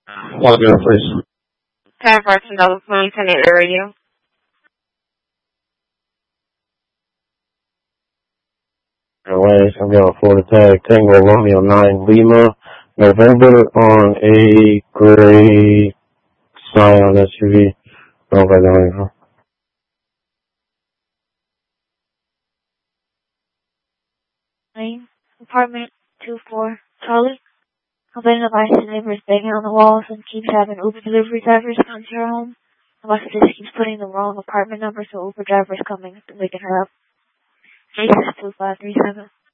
Log in, please. Time for another police in the area. Anyways, I'm going to Florida Tag Tango Romeo 9 Lima, November on a gray Scion SUV. Over there. Lane, apartment 24, Charlie. I've been advised the neighbors banging on the walls and keeps having Uber delivery drivers come to your home. Unless it just keeps putting the wrong apartment number so Uber drivers coming to waking her up. Case is 2537.